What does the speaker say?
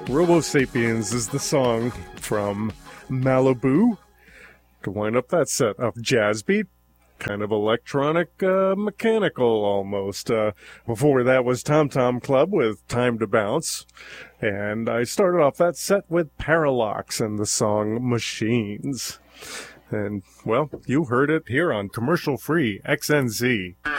Robo Sapiens is the song from Malibu. To wind up that set of jazz beat, kind of electronic, mechanical almost. Before that was Tom Tom Club with Time to Bounce. And I started off that set with Parallax and the song Machines. And, well, you heard it here on commercial-free XNZ.